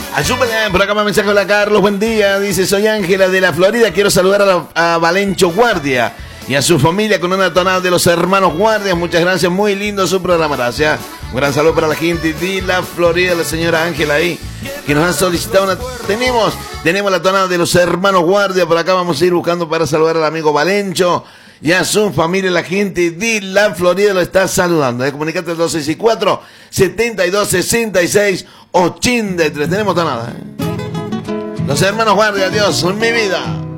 Ayúdame, por acá me mensaje. Hola Carlos, buen día. Dice, soy Ángela de la Florida. Quiero saludar a Valencho Guardia y a su familia con una tonada de los hermanos Guardias. Muchas gracias, muy lindo su programa, gracias. Un gran saludo para la gente de la Florida, la señora Ángela ahí, que nos ha solicitado una... Tenemos la tonada de los hermanos Guardia. Por acá vamos a ir buscando para saludar al amigo Valencho y a su familia, la gente de la Florida lo está saludando. Comunicate al 264-7266-83. Tenemos tonada. Los hermanos Guardia, Dios, son mi vida.